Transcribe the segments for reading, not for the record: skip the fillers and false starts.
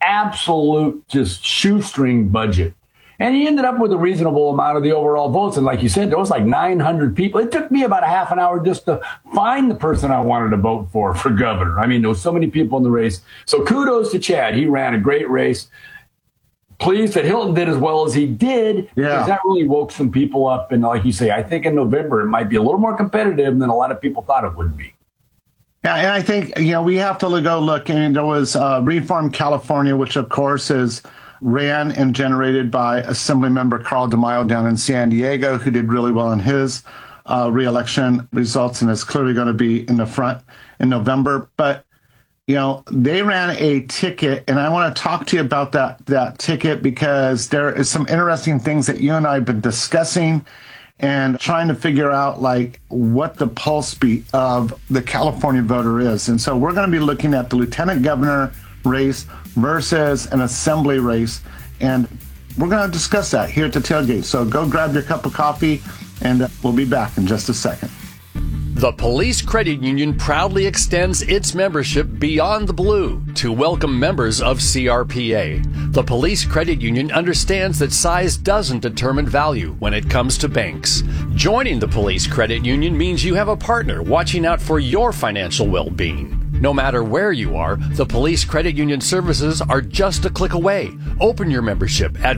absolute just shoestring budget. And he ended up with a reasonable amount of the overall votes. And like you said, there was like 900 people. It took me about a half an hour just to find the person I wanted to vote for governor. I mean, there was so many people in the race. So kudos to Chad. He ran a great race. Pleased that Hilton did as well as he did, because that really woke some people up. And like you say, I think in November it might be a little more competitive than a lot of people thought it would be. Yeah, and I think, we have to go look. And there was Reform California, which, of course, is ran and generated by Assemblymember Carl DeMaio down in San Diego, who did really well in his reelection results and is clearly going to be in the front in November. But, they ran a ticket, and I want to talk to you about that ticket, because there is some interesting things that you and I have been discussing and trying to figure out what the pulse beat of the California voter is. And so we're going to be looking at the lieutenant governor race versus an assembly race. And we're going to discuss that here at the tailgate. So go grab your cup of coffee, and we'll be back in just a second. The Police Credit Union proudly extends its membership beyond the blue to welcome members of CRPA. The Police Credit Union understands that size doesn't determine value when it comes to banks. Joining the Police Credit Union means you have a partner watching out for your financial well-being. No matter where you are, the Police Credit Union services are just a click away. Open your membership at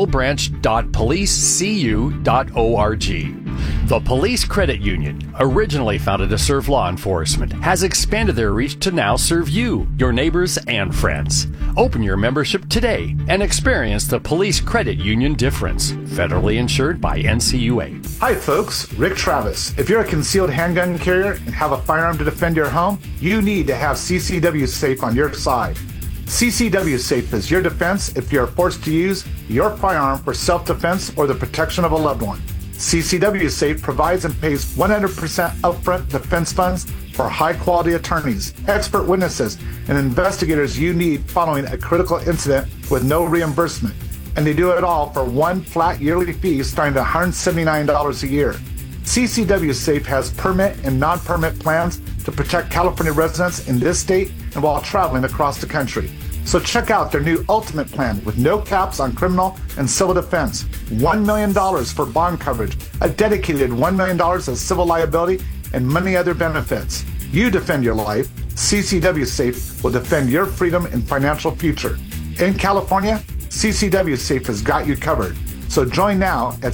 virtualbranch.policecu.org. The Police Credit Union, originally founded to serve law enforcement, has expanded their reach to now serve you, your neighbors, and friends. Open your membership today and experience the Police Credit Union difference. Federally insured by NCUA. Hi folks, Rick Travis. If you're a concealed handgun carrier and have a firearm to defend your home, you need to have CCW Safe on your side. CCW Safe is your defense if you're forced to use your firearm for self-defense or the protection of a loved one. CCW Safe provides and pays 100% upfront defense funds for high-quality attorneys, expert witnesses, and investigators you need following a critical incident with no reimbursement. And they do it all for one flat yearly fee starting at $179 a year. CCW Safe has permit and non-permit plans to protect California residents in this state and while traveling across the country. So check out their new Ultimate Plan with no caps on criminal and civil defense, $1 million for bond coverage, a dedicated $1 million of civil liability, and many other benefits. You defend your life, CCW Safe will defend your freedom and financial future. In California, CCW Safe has got you covered. So join now at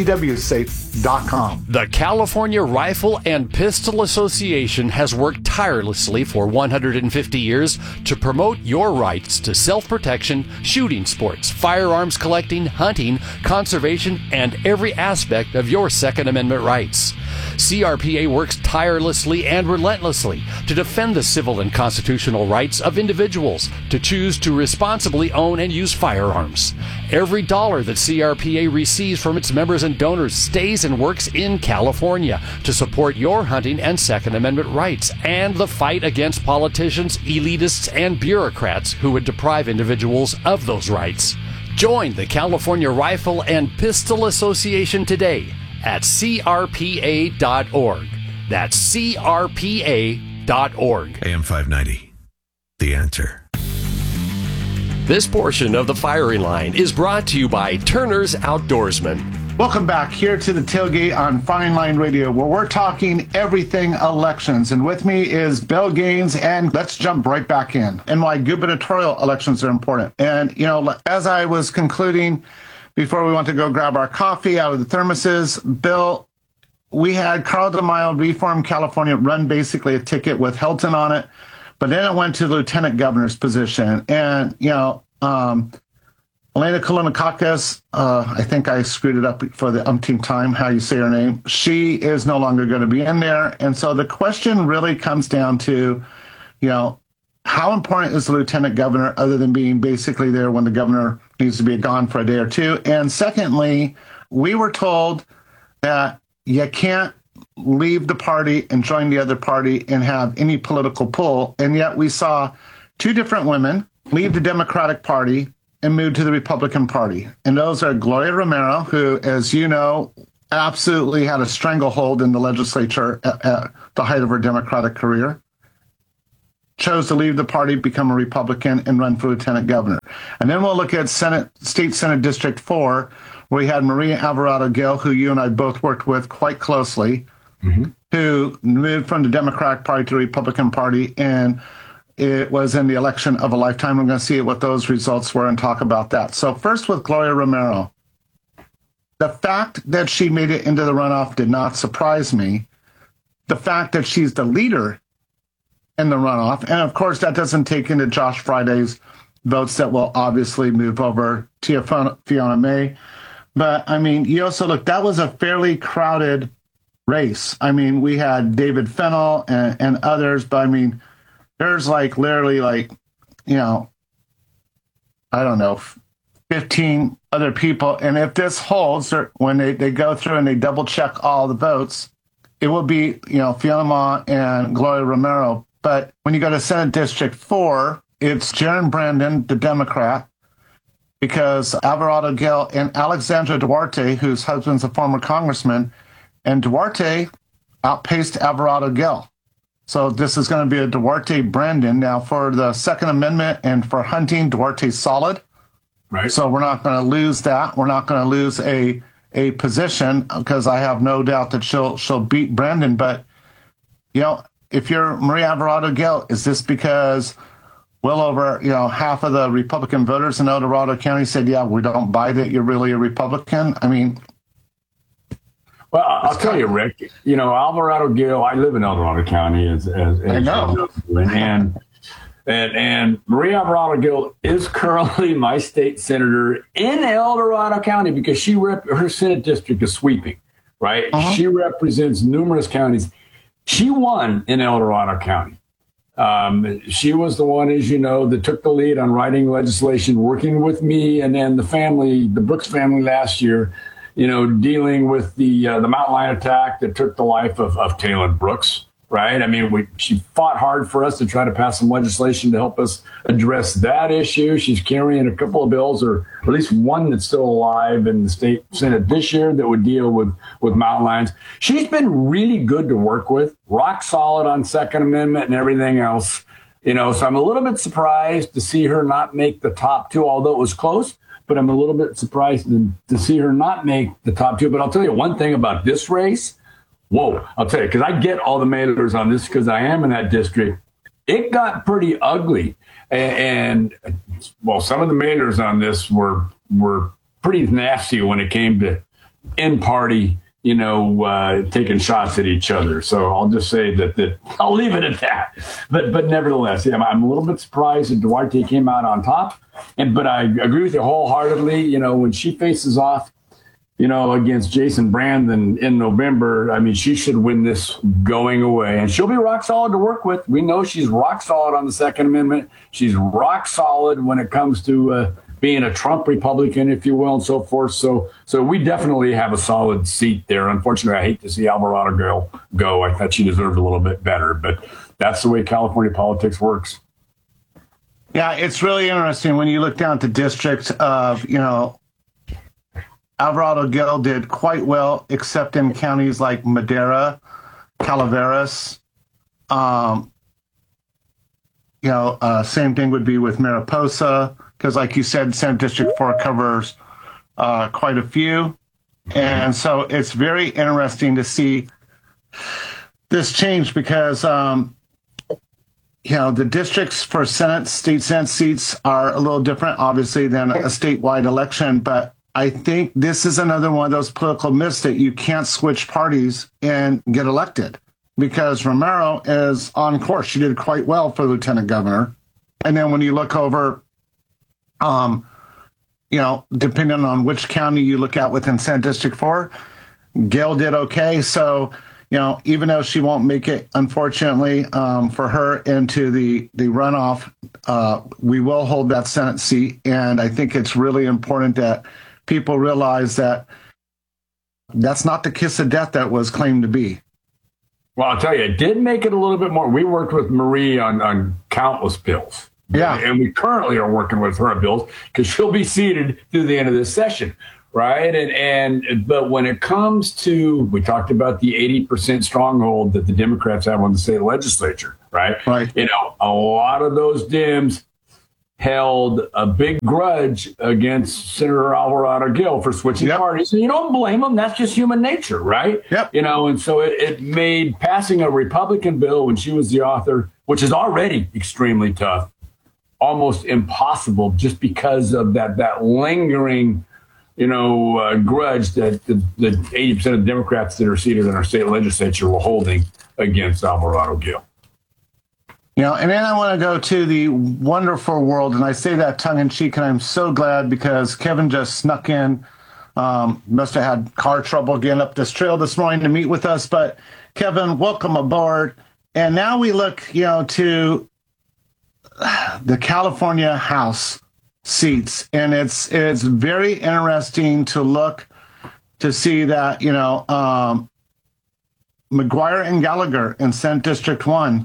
ccwsafe.com. The California Rifle and Pistol Association has worked tirelessly for 150 years to promote your rights to self-protection, shooting sports, firearms collecting, hunting, conservation, and every aspect of your Second Amendment rights. CRPA works tirelessly and relentlessly to defend the civil and constitutional rights of individuals to choose to responsibly own and use firearms. Every dollar that CRPA receives from its members and donors stays and works in California to support your hunting and Second Amendment rights and the fight against politicians, elitists, and bureaucrats who would deprive individuals of those rights. Join the California Rifle and Pistol Association today at crpa.org. That's crpa.org. AM 590. The Answer. This portion of the firing line is brought to you by Turner's Outdoorsman. Welcome back here to the tailgate on Firing Line Radio, where we're talking everything elections. And with me is Bill Gaines, and let's jump right back in and why gubernatorial elections are important. And, as I was concluding, before we went to go grab our coffee out of the thermoses, Bill, we had Carl DeMaio, Reform California, run basically a ticket with Hilton on it, but then it went to the lieutenant governor's position. And, Elena Kolonikakis, I think I screwed it up for the umpteenth time, how you say her name. She is no longer going to be in there. And so the question really comes down to, how important is the lieutenant governor other than being basically there when the governor needs to be gone for a day or two? And secondly, we were told that you can't leave the party and join the other party and have any political pull. And yet we saw two different women leave the Democratic Party and move to the Republican Party. And those are Gloria Romero, who, as you know, absolutely had a stranglehold in the legislature at the height of her Democratic career. chose to leave the party, become a Republican, and run for lieutenant governor. And then we'll look at State Senate District 4, where we had Maria Alvarado-Gil, who you and I both worked with quite closely, who moved from the Democratic Party to the Republican Party, and it was in the election of a lifetime. We're going to see what those results were and talk about that. So first with Gloria Romero. The fact that she made it into the runoff did not surprise me. The fact that she's the leader in the runoff, and of course that doesn't take into Josh Friday's votes that will obviously move over to Fiona May. But I mean, you also look, that was a fairly crowded race. I mean, we had David Fennell and others, but I mean, there's like literally like, you know, I don't know, 15 other people. And if this holds, when they go through and they double check all the votes, it will be, you know, Fiona Ma and Gloria Romero. But when you go to Senate District 4, it's Jaron Brandon, the Democrat, because Alvarado-Gil and Alexandra Duarte, whose husband's a former congressman, and Duarte outpaced Alvarado-Gil. So this is going to be a Duarte-Brandon. Now, for the Second Amendment and for hunting, Duarte's solid. Right. So we're not going to lose that. We're not going to lose a position, because I have no doubt that she'll beat Brandon. But, you know, if you're Maria Alvarado-Gil, is this because well over, you know, half of the Republican voters in El Dorado County said, yeah, we don't buy that you're really a Republican? I mean, well, I'll tell you, Rick, you know, Alvarado-Gil, I live in El Dorado County, as I know. And Maria Alvarado-Gil is currently my state senator in El Dorado County, because her Senate district is sweeping, right? She represents numerous counties. She won in El Dorado County. She was the one, as you know, that took the lead on writing legislation, working with me and then the Brooks family last year, you know, dealing with the Mountain Lion attack that took the life of Taylor Brooks. Right. I mean, she fought hard for us to try to pass some legislation to help us address that issue. She's carrying a couple of bills, or at least one that's still alive in the state Senate this year, that would deal with mountain lions. She's been really good to work with, rock solid on Second Amendment and everything else. You know, so I'm a little bit surprised to see her not make the top two, although it was close. But I'm a little bit surprised to see her not make the top two. But I'll tell you one thing about this race. Whoa, I'll tell you, because I get all the mailers on this because I am in that district. It got pretty ugly. And well, some of the mailers on this were pretty nasty when it came to in-party, you know, taking shots at each other. So I'll just say that I'll leave it at that. But nevertheless, yeah, I'm a little bit surprised that Duarte came out on top. But I agree with you wholeheartedly. You know, when she faces off, you know, against Jason Brandon in November, I mean, she should win this going away. And she'll be rock solid to work with. We know she's rock solid on the Second Amendment. She's rock solid when it comes to being a Trump Republican, if you will, and so forth. So we definitely have a solid seat there. Unfortunately, I hate to see Alvarado go. I thought she deserved a little bit better. But that's the way California politics works. Yeah, it's really interesting when you look down at the district of, you know, Alvarado-Gil did quite well, except in counties like Madera, Calaveras. Same thing would be with Mariposa, because like you said, Senate District 4 covers quite a few. And so it's very interesting to see this change because, the districts for state Senate seats are a little different, obviously, than a statewide election, but I think this is another one of those political myths that you can't switch parties and get elected, because Romero is on course. She did quite well for lieutenant governor. And then when you look over, depending on which county you look at within Senate District 4, Gail did okay. So, even though she won't make it, unfortunately, for her into the runoff, we will hold that Senate seat. And I think it's really important that people realize that that's not the kiss of death that was claimed to be. Well, I'll tell you, it did make it a little bit more. We worked with Marie on countless bills. Yeah. And we currently are working with her on bills because she'll be seated through the end of this session. Right. But when it comes to, we talked about the 80% stronghold that the Democrats have on the state legislature. right? Right. You know, a lot of those Dems held a big grudge against Senator Alvarado Gil for switching parties. And you don't blame them. That's just human nature, right? Yep. You know, and so it made passing a Republican bill when she was the author, which is already extremely tough, almost impossible just because of that lingering, you know, grudge that the 80% of the Democrats that are seated in our state legislature were holding against Alvarado Gil. You know, and then I want to go to the wonderful world, and I say that tongue-in-cheek, and I'm so glad because Kevin just snuck in. Must have had car trouble getting up this trail this morning to meet with us, but Kevin, welcome aboard. And now we look, you know, to the California House seats, and it's very interesting to look to see that, you know, McGuire and Gallagher in Senate District 1.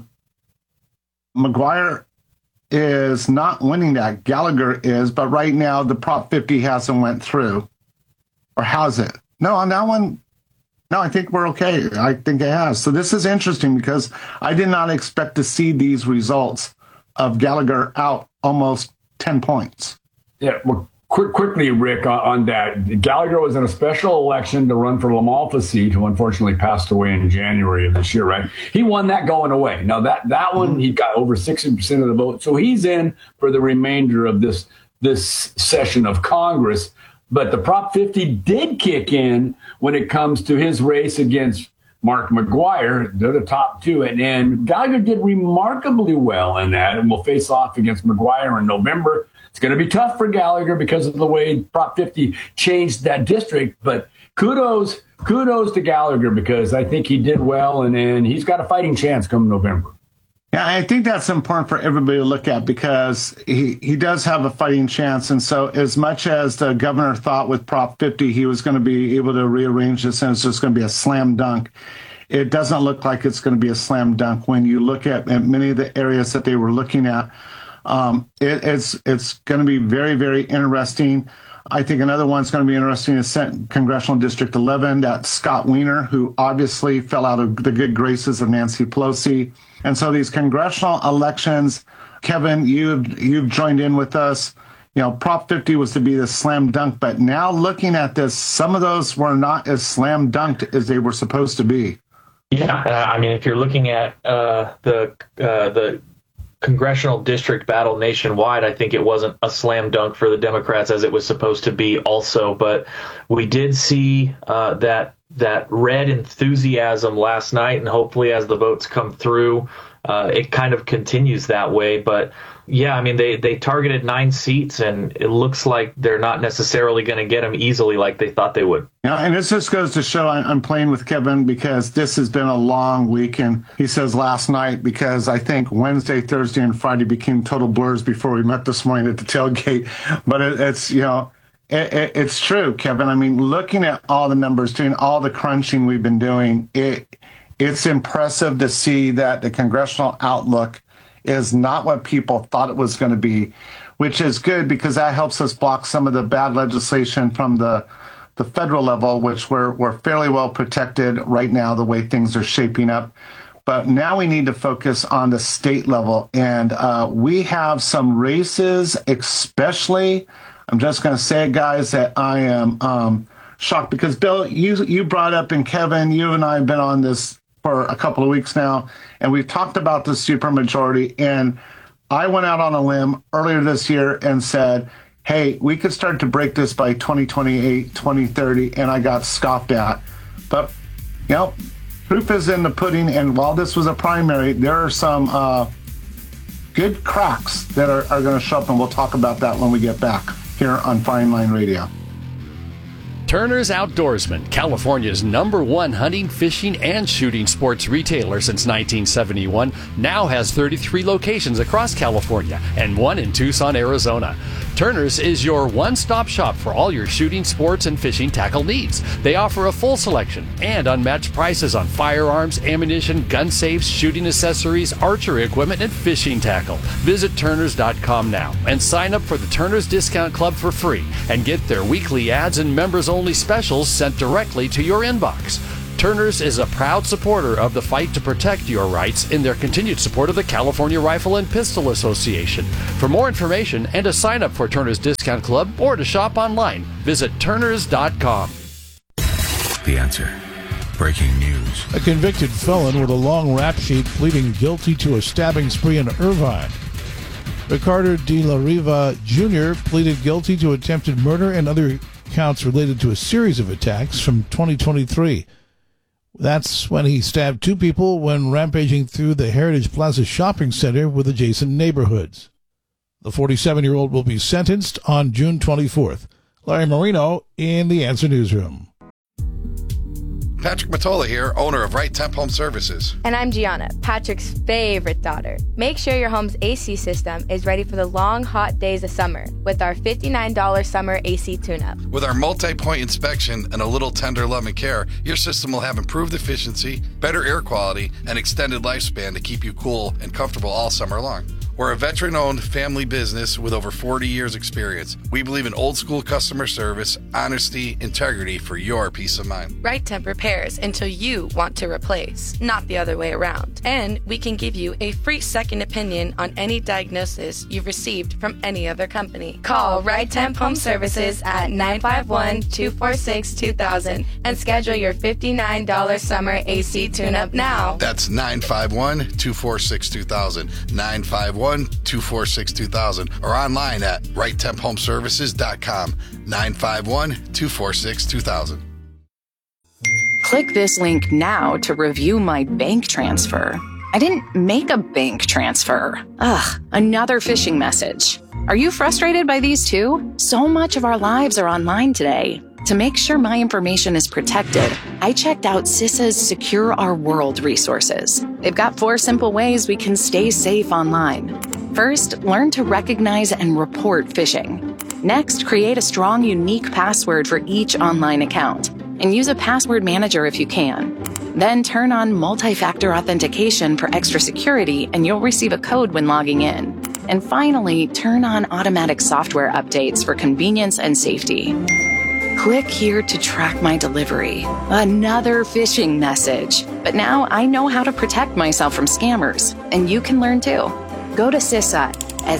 McGuire is not winning that. Gallagher is, but right now the Prop 50 hasn't went through. Or has it? No, on that one, no, I think we're okay. I think it has. So this is interesting because I did not expect to see these results of Gallagher out almost 10 points. Yeah, well, quickly, Rick, on that. Gallagher was in a special election to run for LaMalfa seat, who unfortunately passed away in January of this year, right? He won that going away. Now, that one, he got over 60% of the vote. So he's in for the remainder of this session of Congress. But the Prop 50 did kick in when it comes to his race against Mark McGuire. They're the top two. And Gallagher did remarkably well in that and will face off against McGuire in November. It's going to be tough for Gallagher because of the way Prop 50 changed that district, but kudos to Gallagher because I think he did well, and he's got a fighting chance come November. Yeah, I think that's important for everybody to look at because he does have a fighting chance. And so as much as the governor thought with Prop 50 he was going to be able to rearrange this and it's just going to be a slam dunk, it doesn't look like it's going to be a slam dunk when you look at many of the areas that they were looking at. It's going to be very, very interesting. I think another one's going to be interesting is Congressional District 11, that's Scott Wiener, who obviously fell out of the good graces of Nancy Pelosi. And so these congressional elections, Kevin, you've joined in with us. You know, Prop 50 was to be the slam dunk, but now looking at this, some of those were not as slam dunked as they were supposed to be. Yeah, I mean, if you're looking at the congressional district battle nationwide, I think it wasn't a slam dunk for the Democrats as it was supposed to be also. But we did see that red enthusiasm last night, and hopefully as the votes come through, it kind of continues that way. But yeah, I mean, they targeted 9 seats, and it looks like they're not necessarily going to get them easily like they thought they would. Yeah, and this just goes to show I'm playing with Kevin because this has been a long week. And he says last night, because I think Wednesday, Thursday, and Friday became total blurs before we met this morning at the tailgate. But it's, you know, it's true, Kevin. I mean, looking at all the numbers, doing all the crunching we've been doing, it's impressive to see that the congressional outlook is not what people thought it was going to be, which is good because that helps us block some of the bad legislation from the federal level, which we're fairly well protected right now, the way things are shaping up. But now we need to focus on the state level. And we have some races, especially, I'm just going to say it, guys, that I am shocked because, Bill, you brought up, and Kevin, you and I have been on this for a couple of weeks now, and we've talked about the supermajority. And I went out on a limb earlier this year and said, hey, we could start to break this by 2028, 2030, and I got scoffed at. But, you know, proof is in the pudding, and while this was a primary, there are some good cracks that are going to show up, and we'll talk about that when we get back here on Fine Line Radio. Turner's Outdoorsman, California's #1 hunting, fishing, and shooting sports retailer since 1971, now has 33 locations across California and 1 in Tucson, Arizona. Turner's is your one-stop shop for all your shooting, sports, and fishing tackle needs. They offer a full selection and unmatched prices on firearms, ammunition, gun safes, shooting accessories, archery equipment, and fishing tackle. Visit Turners.com now and sign up for the Turner's Discount Club for free and get their weekly ads and members-only specials sent directly to your inbox. Turner's is a proud supporter of the fight to protect your rights in their continued support of the California Rifle and Pistol Association. For more information and to sign up for Turner's Discount Club or to shop online, visit turners.com. The Answer. Breaking news. A convicted felon with a long rap sheet pleading guilty to a stabbing spree in Irvine. Ricardo de la Riva Jr. pleaded guilty to attempted murder and other counts related to a series of attacks from 2023. That's when he stabbed two people when rampaging through the Heritage Plaza shopping center with adjacent neighborhoods. The 47-year-old will be sentenced on June 24th. Larry Marino in the Answer Newsroom. Patrick Matola here, owner of Right Temp Home Services. And I'm Gianna, Patrick's favorite daughter. Make sure your home's AC system is ready for the long, hot days of summer with our $59 summer AC tune-up. With our multi-point inspection and a little tender love and care, your system will have improved efficiency, better air quality, and extended lifespan to keep you cool and comfortable all summer long. We're a veteran-owned family business with over 40 years experience. We believe in old-school customer service, honesty, integrity for your peace of mind. Right Temp repairs until you want to replace, not the other way around. And we can give you a free second opinion on any diagnosis you've received from any other company. Call Right Temp Home Services at 951-246-2000 and schedule your $59 summer AC tune-up now. That's 951-246-2000, 951-246-2000, or online at righttemphomeservices.com, 951-246-2000. Click this link now to review my bank transfer. I didn't make a bank transfer. Ugh, another phishing message. Are you frustrated by these too? So much of our lives are online today. To make sure my information is protected, I checked out CISA's Secure Our World resources. They've got 4 simple ways we can stay safe online. First, learn to recognize and report phishing. Next, create a strong, unique password for each online account, and use a password manager if you can. Then turn on multi-factor authentication for extra security, and you'll receive a code when logging in. And finally, turn on automatic software updates for convenience and safety. Click here to track my delivery. Another phishing message. But now I know how to protect myself from scammers, and you can learn too. Go to CISA at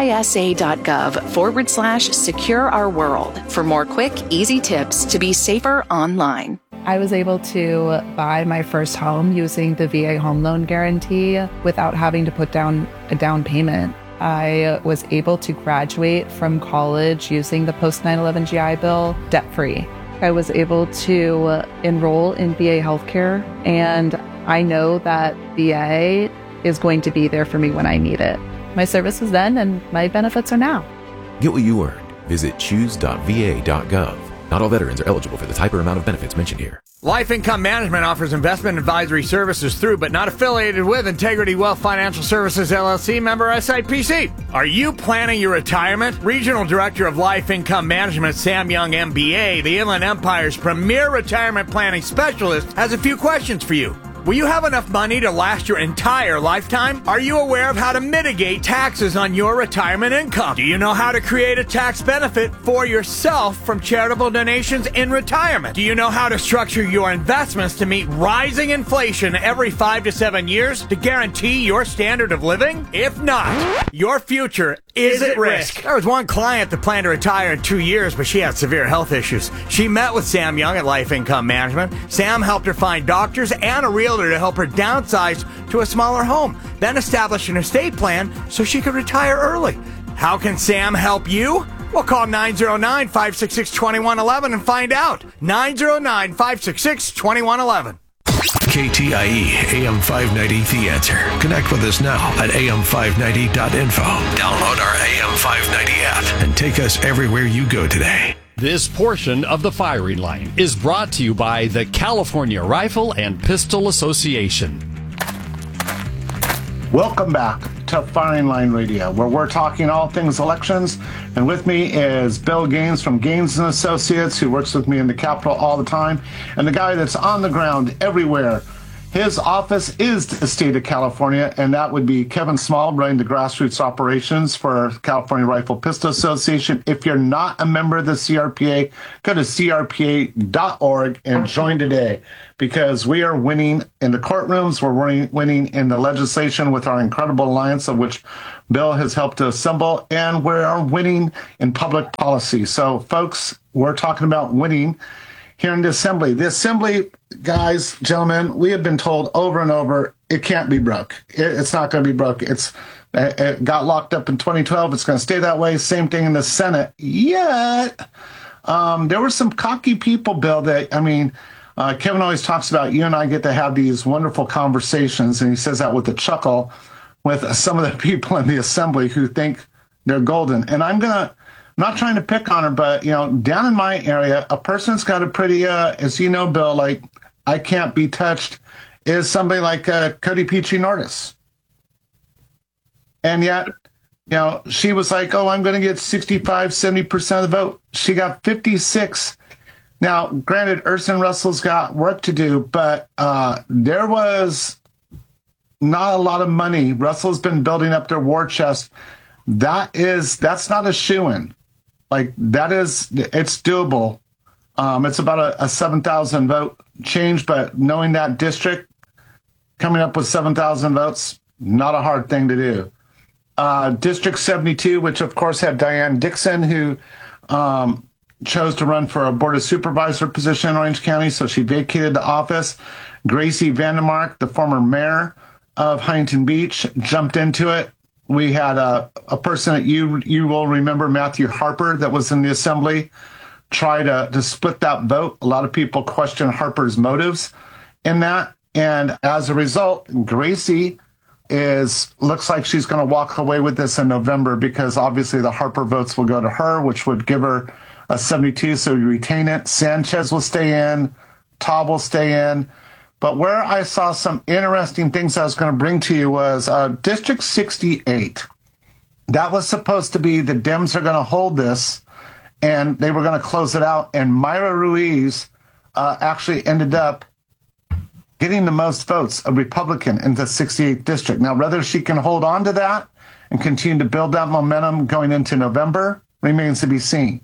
cisa.gov/secure our world for more quick, easy tips to be safer online. I was able to buy my first home using the VA home loan guarantee without having to put down a down payment. I was able to graduate from college using the post 9/11 GI Bill debt-free. I was able to enroll in VA healthcare, and I know that VA is going to be there for me when I need it. My service was then, and my benefits are now. Get what you earned. Visit choose.va.gov. Not all veterans are eligible for the type or amount of benefits mentioned here. Life Income Management offers investment advisory services through, but not affiliated with, Integrity Wealth Financial Services, LLC, member SIPC. Are you planning your retirement? Regional Director of Life Income Management, Sam Young, MBA, the Inland Empire's premier retirement planning specialist, has a few questions for you. Will you have enough money to last your entire lifetime? Are you aware of how to mitigate taxes on your retirement income? Do you know how to create a tax benefit for yourself from charitable donations in retirement? Do you know how to structure your investments to meet rising inflation every 5 to 7 years to guarantee your standard of living? If not, your future is at risk. There was one client that planned to retire in 2 years, but she had severe health issues. She met with Sam Young at Life Income Management. Sam helped her find doctors and a realtor to help her downsize to a smaller home, then establish an estate plan so she could retire early. How can Sam help you? Well, call 909-566-2111 and find out. 909-566-2111. KTIE AM 590 The Answer. Connect with us now at am590.info. Download our AM 590 app and take us everywhere you go today. This portion of the firing line is brought to you by the California Rifle and Pistol Association. Welcome back to Firing Line Radio, where we're talking all things elections. And with me is Bill Gaines from Gaines & Associates, who works with me in the Capitol all the time, and the guy that's on the ground everywhere, His office is the state of California, and that would be Kevin Small running the grassroots operations for California Rifle Pistol Association. If you're not a member of the CRPA, go to crpa.org and join today, because we are winning in the courtrooms. We're winning in the legislation with our incredible alliance, of which Bill has helped to assemble, and we are winning in public policy. So, folks, we're talking about winning here in the Assembly. The Assembly, guys, gentlemen, we have been told over and over, it can't be broke. It's not going to be broke. It got locked up in 2012. It's going to stay that way. Same thing in the Senate. Yet, there were some cocky people, Bill, that, Kevin always talks about, you and I get to have these wonderful conversations, and he says that with a chuckle, with some of the people in the Assembly who think they're golden. And I'm not trying to pick on her, but, down in my area, a person's got a pretty, as you know, Bill, like, I can't be touched, is somebody like Cody Petrie Nordis. And yet, she was like, oh, I'm going to get 65, 70% of the vote. She got 56. Now, granted, Urson Russell's got work to do, but there was not a lot of money. Russell's been building up their war chest. That's not a shoo-in. Like, it's doable. It's about a 7,000 vote change, but knowing that district, coming up with 7,000 votes, not a hard thing to do. District 72, which of course had Diane Dixon, who chose to run for a board of supervisor position in Orange County, so she vacated the office. Gracie Vandermark, the former mayor of Huntington Beach, jumped into it. We had a person that you will remember, Matthew Harper, that was in the Assembly, try to split that vote. A lot of people question Harper's motives in that. And as a result, Gracie looks like she's going to walk away with this in November, because obviously the Harper votes will go to her, which would give her a 72, so you retain it. Sanchez will stay in. Taub will stay in. But where I saw some interesting things I was going to bring to you was District 68. That was supposed to be the Dems are going to hold this, and they were going to close it out. And Myra Ruiz actually ended up getting the most votes, a Republican, in the 68th district. Now, whether she can hold on to that and continue to build that momentum going into November remains to be seen.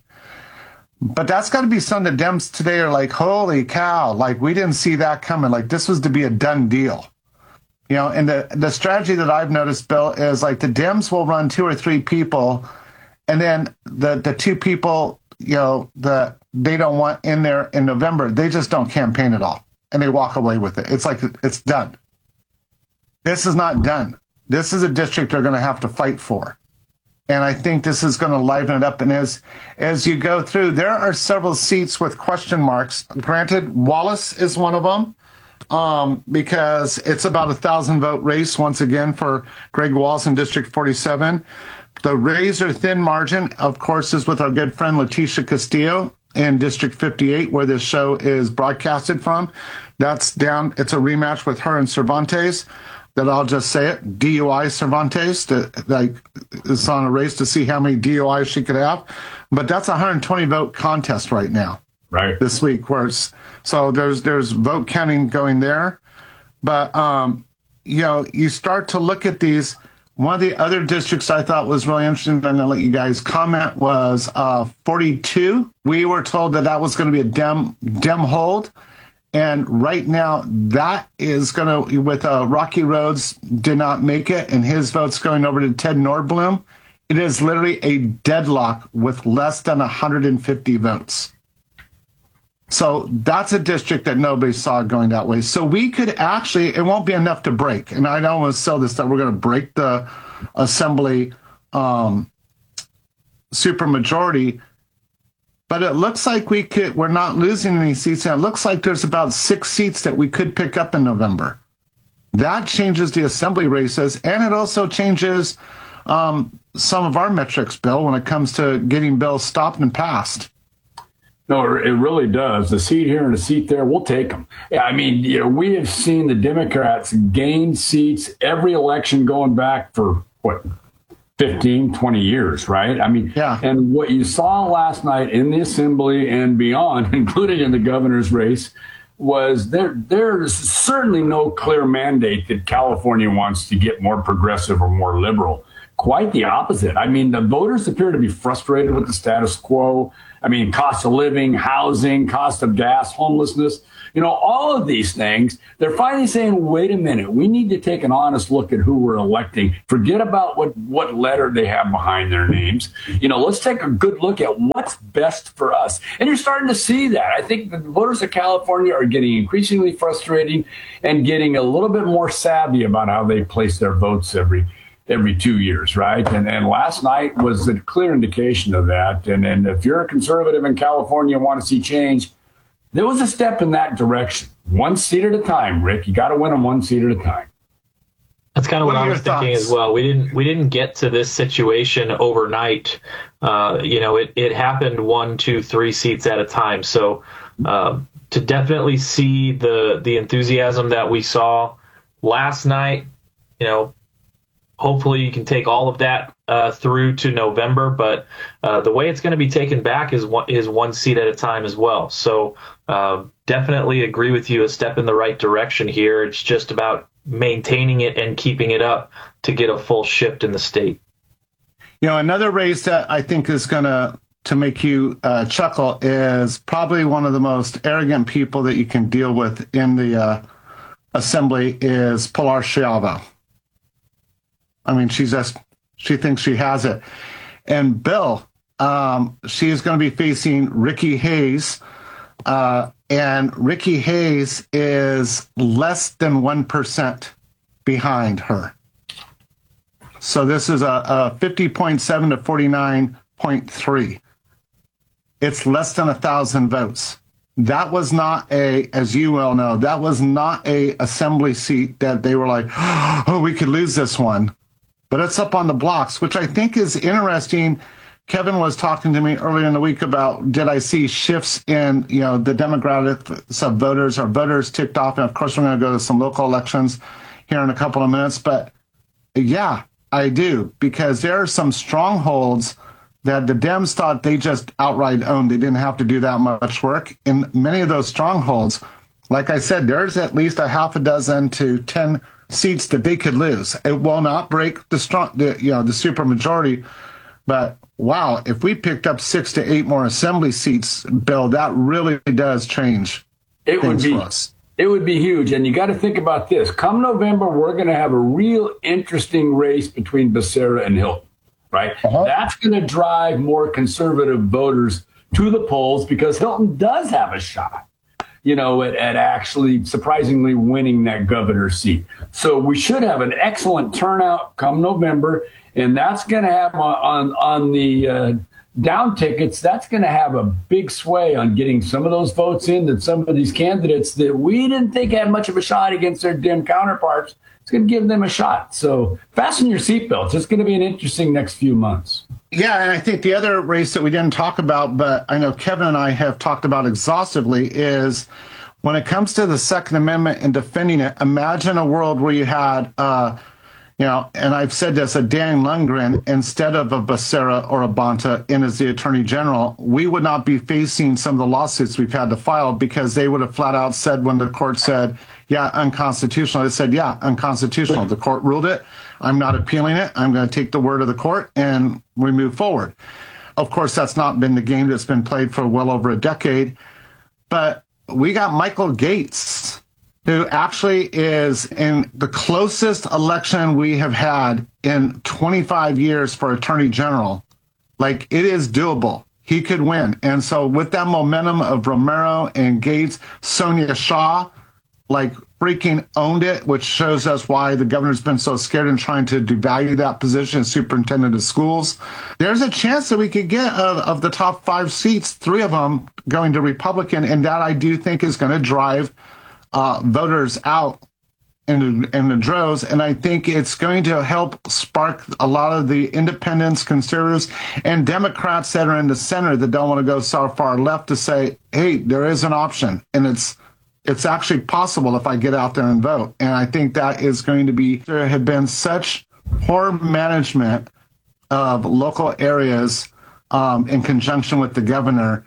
But that's got to be something the Dems today are like, holy cow, like, we didn't see that coming. Like, this was to be a done deal. And the strategy that I've noticed, Bill, is like the Dems will run 2 or 3 people, and then the 2 people, that they don't want in there in November, they just don't campaign at all, and they walk away with it. It's like, it's done. This is not done. This is a district they're going to have to fight for. And I think this is going to liven it up. And as you go through, there are several seats with question marks. Granted, Wallace is one of them, because it's about 1,000 vote race once again for Greg Walls in District 47. The razor thin margin, of course, is with our good friend Leticia Castillo in District 58, where this show is broadcasted from. That's down. It's a rematch with her and Cervantes. That I'll just say it, DUI Cervantes, it's on a race to see how many DUIs she could have. But that's a 120 vote contest right now. Right. This week. So there's vote counting going there. But, you start to look at these. One of the other districts I thought was really interesting, I'm going to let you guys comment, was 42. We were told that was going to be a Dem hold. And right now, that is going to, with Rocky Rhodes did not make it, and his vote's going over to Ted Nordblum. It is literally a deadlock with less than 150 votes. So that's a district that nobody saw going that way. So we could actually, it won't be enough to break. And I don't want to sell this, that we're going to break the Assembly supermajority. But it looks like we're not losing any seats. And it looks like there's about 6 seats that we could pick up in November. That changes the Assembly races, and it also changes some of our metrics, Bill, when it comes to getting bills stopped and passed. No, it really does. The seat here and the seat there, we'll take them. I mean, we have seen the Democrats gain seats every election going back for, 15, 20 years, right? I mean, yeah. And what you saw last night in the Assembly and beyond, including in the governor's race, was there's certainly no clear mandate that California wants to get more progressive or more liberal. Quite the opposite. I mean, the voters appear to be frustrated with the status quo. I mean, cost of living, housing, cost of gas, homelessness, all of these things. They're finally saying, wait a minute, we need to take an honest look at who we're electing. Forget about what letter they have behind their names. Let's take a good look at what's best for us. And you're starting to see that. I think the voters of California are getting increasingly frustrated and getting a little bit more savvy about how they place their votes every 2 years, right? And last night was a clear indication of that. And if you're a conservative in California and want to see change, there was a step in that direction. One seat at a time, Rick. You got to win them one seat at a time. That's kind of what I was thinking as well. We didn't get to this situation overnight. It happened 1, 2, 3 seats at a time. So to definitely see the enthusiasm that we saw last night, hopefully you can take all of that through to November, but the way it's going to be taken back is one seat at a time as well. So definitely agree with you, a step in the right direction here. It's just about maintaining it and keeping it up to get a full shift in the state. Another race that I think is going to make you chuckle is probably one of the most arrogant people that you can deal with in the assembly is Pilar Schiavo. I mean, she thinks she has it. And Bill, she is going to be facing Ricky Hayes. And Ricky Hayes is less than 1% behind her. So this is a 50.7 to 49.3. It's less than 1,000 votes. That was not as you well know, that was not a assembly seat that they were like, oh, we could lose this one. But it's up on the blocks, which I think is interesting. Kevin was talking to me earlier in the week about, did I see shifts in, the demographics of voters or voters ticked off? And of course, we're going to go to some local elections here in a couple of minutes. But yeah, I do, because there are some strongholds that the Dems thought they just outright owned. They didn't have to do that much work. In many of those strongholds, like I said, there's at least a half a dozen to 10 seats that they could lose. It will not break the super majority, but wow, if we picked up 6 to 8 more assembly seats, Bill, that really does change things for us. It would be huge, and you got to think about this. Come November, we're going to have a real interesting race between Becerra and Hilton, right? That's going to drive more conservative voters to the polls because Hilton does have a shot, at actually surprisingly winning that governor's seat. So we should have an excellent turnout come November, and that's going to have on the down tickets, that's going to have a big sway on getting some of those votes in that some of these candidates that we didn't think had much of a shot against their dim counterparts. It's going to give them a shot. So fasten your seatbelts. It's going to be an interesting next few months. Yeah, and I think the other race that we didn't talk about, but I know Kevin and I have talked about exhaustively, is when it comes to the Second Amendment and defending it, imagine a world where you had, and I've said this, a Dan Lundgren instead of a Becerra or a Bonta in as the Attorney General. We would not be facing some of the lawsuits we've had to file because they would have flat out said when the court said, yeah, unconstitutional. They said, yeah, unconstitutional. The court ruled it. I'm not appealing it. I'm going to take the word of the court and we move forward. Of course, that's not been the game that's been played for well over a decade. But we got Michael Gates, who actually is in the closest election we have had in 25 years for Attorney General. Like, it is doable. He could win. And so with that momentum of Romero and Gates, Sonia Shaw, like, freaking owned it, which shows us why the governor's been so scared and trying to devalue that position as superintendent of schools. There's a chance that we could get of the top 5 seats, 3 of them going to Republican, and that I do think is going to drive voters out in the droves, and I think it's going to help spark a lot of the independents, conservatives, and Democrats that are in the center that don't want to go so far left to say, hey, there is an option, and it's actually possible if I get out there and vote. And I think that is going to be, there have been such poor management of local areas in conjunction with the governor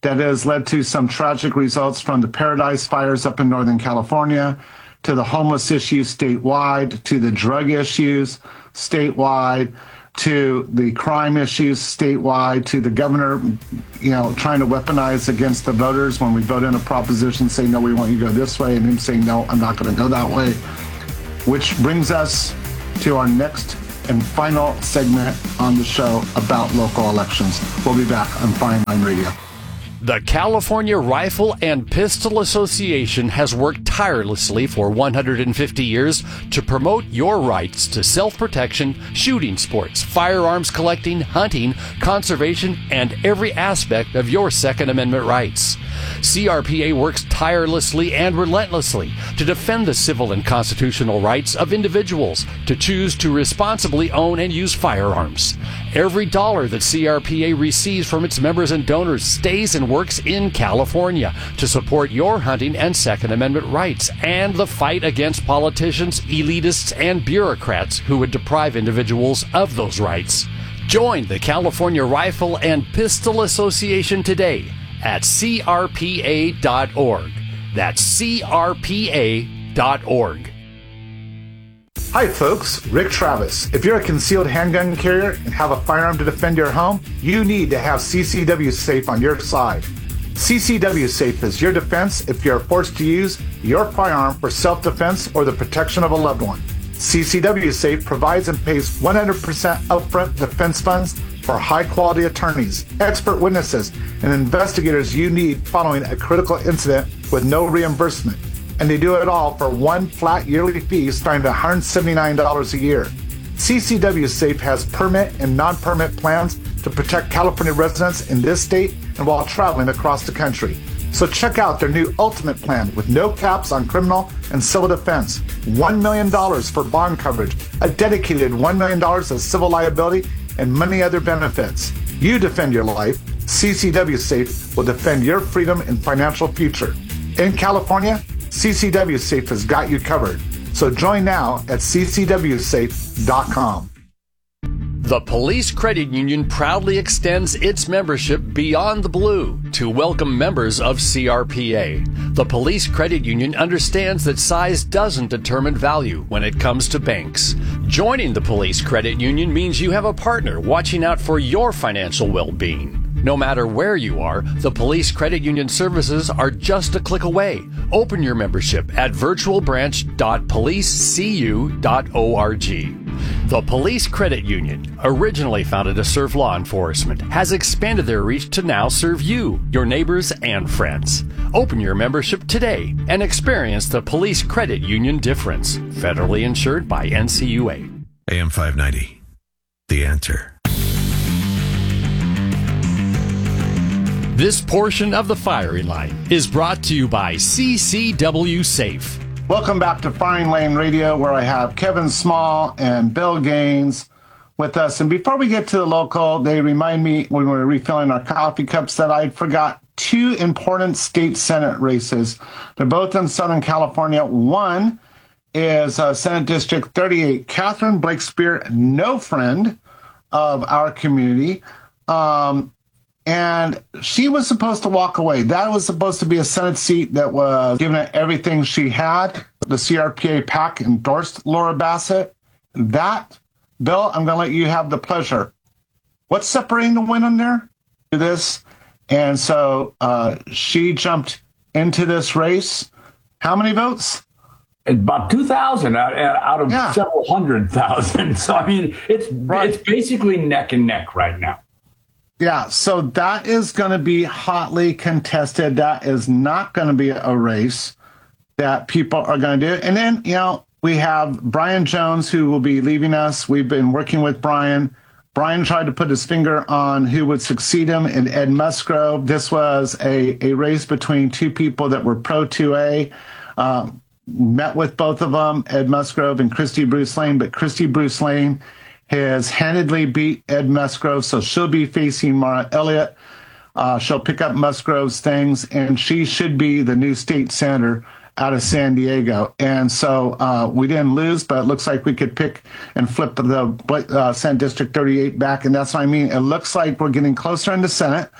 that has led to some tragic results, from the Paradise fires up in Northern California, to the homeless issues statewide, to the drug issues statewide, to the crime issues statewide, to the governor, trying to weaponize against the voters when we vote in a proposition, say, no, we want you to go this way, and him saying, no, I'm not going to go that way. Which brings us to our next and final segment on the show about local elections. We'll be back on Firing Line Radio. The California Rifle and Pistol Association has worked tirelessly for 150 years to promote your rights to self-protection, shooting sports, firearms collecting, hunting, conservation, and every aspect of your Second Amendment rights. CRPA works tirelessly and relentlessly to defend the civil and constitutional rights of individuals to choose to responsibly own and use firearms. Every dollar that CRPA receives from its members and donors stays and works in California to support your hunting and Second Amendment rights and the fight against politicians, elitists, and bureaucrats who would deprive individuals of those rights. Join the California Rifle and Pistol Association today at crpa.org. That's crpa.org. Hi folks, Rick Travis. If you're a concealed handgun carrier and have a firearm to defend your home, you need to have CCW Safe on your side. CCW Safe is your defense if you're forced to use your firearm for self-defense or the protection of a loved one. CCW Safe provides and pays 100% upfront defense funds for high-quality attorneys, expert witnesses, and investigators you need following a critical incident with no reimbursement. And they do it all for one flat yearly fee starting at $179 a year. CCW Safe has permit and non-permit plans to protect California residents in this state and while traveling across the country. So check out their new Ultimate Plan with no caps on criminal and civil defense, $1 million for bond coverage, a dedicated $1 million of civil liability, and many other benefits. You defend your life, CCW Safe will defend your freedom and financial future. In California, CCW Safe has got you covered. So join now at ccwsafe.com. The Police Credit Union proudly extends its membership beyond the blue to welcome members of CRPA. The Police Credit Union understands that size doesn't determine value when it comes to banks. Joining the Police Credit Union means you have a partner watching out for your financial well-being. No matter where you are, the Police Credit Union services are just a click away. Open your membership at virtualbranch.policecu.org. The Police Credit Union, originally founded to serve law enforcement, has expanded their reach to now serve you, your neighbors, and friends. Open your membership today and experience the Police Credit Union difference. Federally insured by NCUA. AM 590, The Answer. This portion of the Firing Line is brought to you by CCW Safe. Welcome back to Firing Line Radio, where I have Kevin Small and Bill Gaines with us. And before we get to the local, they remind me when we were refilling our coffee cups that I forgot two important state Senate races. They're both in Southern California. One is Senate District 38. Catherine Blakespear, no friend of our community. And she was supposed to walk away. That was supposed to be a Senate seat that was given her everything she had. The CRPA PAC endorsed Laura Bassett. That, Bill, I'm going to let you have the pleasure. What's separating the women there? Do this. And so she jumped into this race. How many votes? About 2,000 out of several 100,000. So, I mean, it's basically neck and neck right now. Yeah, so that is going to be hotly contested. That is not going to be a race that people are going to do. And then, we have Brian Jones, who will be leaving us. We've been working with Brian. Brian tried to put his finger on who would succeed him in Ed Musgrove. This was a race between two people that were pro-2A. Met with both of them, Ed Musgrove and Christy Bruce Lane, but Christy Bruce Lane has handedly beat Ed Musgrove, so she'll be facing Mara Elliott. She'll pick up Musgrove's things, and she should be the new state senator out of San Diego. And so we didn't lose, but it looks like we could pick and flip the Senate District 38 back, and that's what I mean. It looks like we're getting closer in the Senate.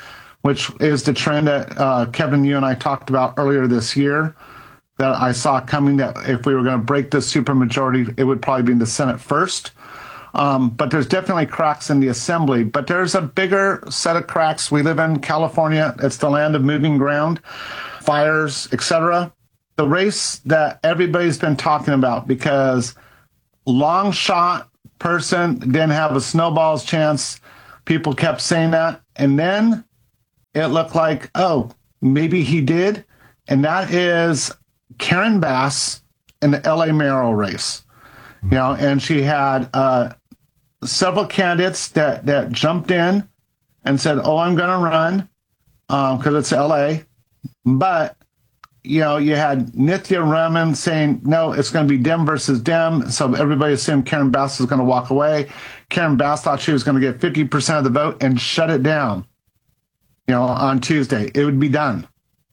which is the trend that Kevin, you and I talked about earlier this year, that I saw coming, that if we were going to break the supermajority, it would probably be in the Senate first. But there's definitely cracks in the assembly. But there's a bigger set of cracks. We live in California. It's the land of moving ground, fires, etc. The race that everybody's been talking about, because long shot person didn't have a snowball's chance. People kept saying that. And then it looked like, oh, maybe he did. And that is Karen Bass in the LA mayoral race. You know, and she had several candidates that jumped in and said, oh, I'm going to run because it's LA. But, you know, you had Nithya Raman saying, no, it's going to be Dem versus Dem. So everybody assumed Karen Bass was going to walk away. Karen Bass thought she was going to get 50% of the vote and shut it down, you know, on Tuesday. It would be done.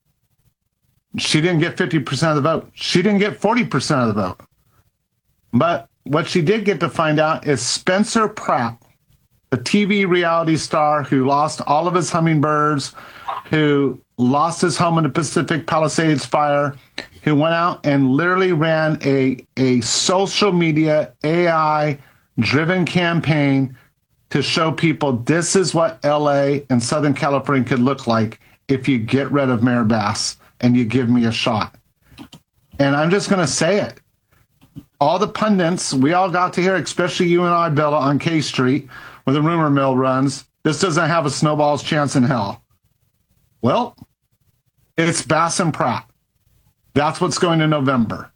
She didn't get 50% of the vote. She didn't get 40% of the vote. But what she did get to find out is Spencer Pratt, the TV reality star who lost all of his hummingbirds, who lost his home in the Pacific Palisades fire, who went out and literally ran a social media AI-driven campaign to show people this is what LA and Southern California could look like if you get rid of Mayor Bass and you give me a shot. And I'm just going to say it. All the pundits, we all got to hear, especially you and I, Bella, on K Street, where the rumor mill runs, this doesn't have a snowball's chance in hell. Well, it's Bass and Pratt. That's what's going to November.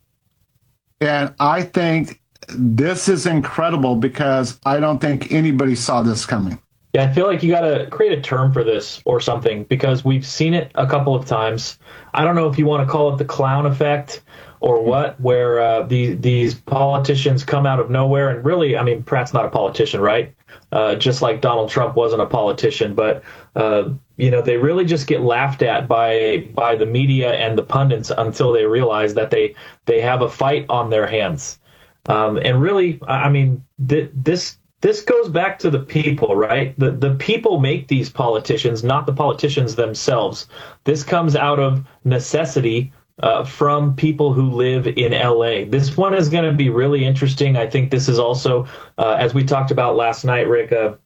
And I think this is incredible because I don't think anybody saw this coming. Yeah, I feel like you got to create a term for this or something, because we've seen it a couple of times. I don't know if you want to call it the clown effect or what, where these politicians come out of nowhere. And really, I mean, Pratt's not a politician, right? Just like Donald Trump wasn't a politician. But, you know, they really just get laughed at by the media and the pundits until they realize that they have a fight on their hands. And really, I mean, this goes back to the people, right? The people make these politicians, not the politicians themselves. This comes out of necessity from people who live in LA. This one is going to be really interesting. I think this is also, as we talked about last night, Rick, an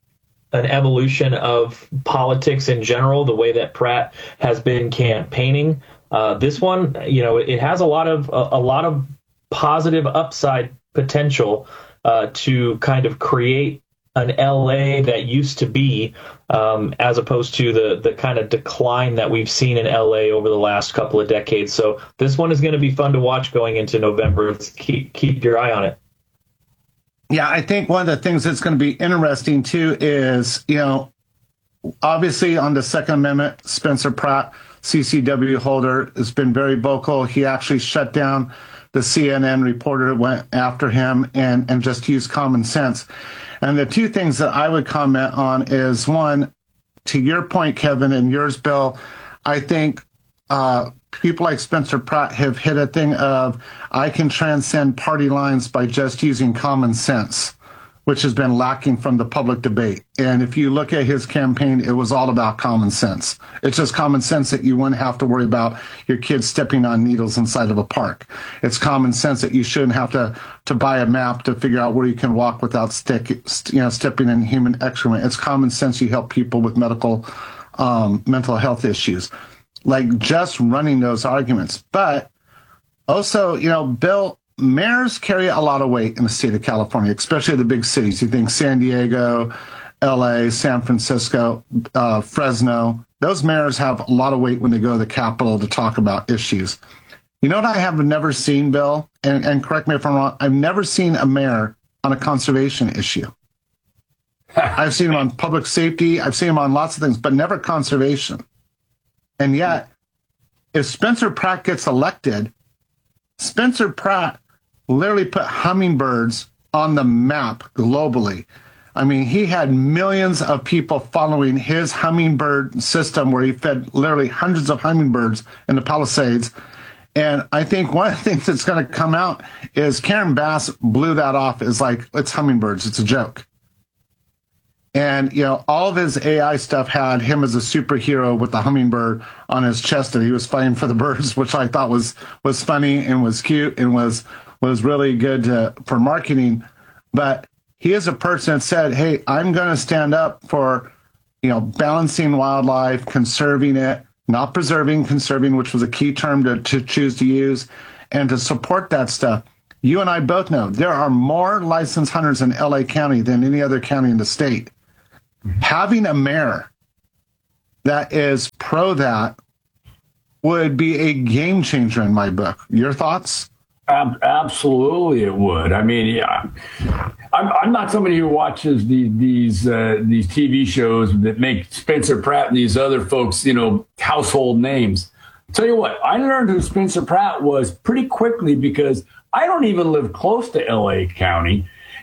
evolution of politics in general, the way that Pratt has been campaigning. This one, you know, it has a lot of positive upside potential to kind of create an LA that used to be, as opposed to the kind of decline that we've seen in LA over the last couple of decades. So this one is going to be fun to watch going into November. Keep your eye on it. Yeah, I think one of the things that's going to be interesting too is, you know, obviously on the Second Amendment, Spencer Pratt, CCW holder, has been very vocal. He actually shut down the CNN reporter that went after him and just used common sense. And the two things that I would comment on is, one, to your point, Kevin, and yours, Bill, I think people like Spencer Pratt have hit a thing of, I can transcend party lines by just using common sense, which has been lacking from the public debate. And if you look at his campaign, it was all about common sense. It's just common sense that you wouldn't have to worry about your kids stepping on needles inside of a park. It's common sense that you shouldn't have to buy a map to figure out where you can walk without stepping in human excrement. It's common sense you help people with mental health issues. Like just running those arguments. But also, you know, Bill, mayors carry a lot of weight in the state of California, especially the big cities. You think San Diego, LA, San Francisco, Fresno. Those mayors have a lot of weight when they go to the Capitol to talk about issues. You know what I have never seen, Bill? And correct me if I'm wrong, I've never seen a mayor on a conservation issue. I've seen him on public safety. I've seen him on lots of things, but never conservation. And yet, if Spencer Pratt gets elected, Spencer Pratt literally put hummingbirds on the map globally. I mean, he had millions of people following his hummingbird system where he fed literally hundreds of hummingbirds in the Palisades. And I think one of the things that's going to come out is Karen Bass blew that off as like, it's hummingbirds, it's a joke. And, all of his AI stuff had him as a superhero with the hummingbird on his chest, and he was fighting for the birds, which I thought was funny and was cute and was really good for marketing. But he is a person that said, hey, I'm going to stand up for, balancing wildlife, conserving it, not preserving, conserving, which was a key term to choose to use, and to support that stuff. You and I both know there are more licensed hunters in LA County than any other county in the state. Having a mayor that is pro that would be a game changer in my book. Your thoughts? Absolutely, it would. I mean, yeah, I'm not somebody who watches these TV shows that make Spencer Pratt and these other folks, household names. I'll tell you what, I learned who Spencer Pratt was pretty quickly because I don't even live close to LA County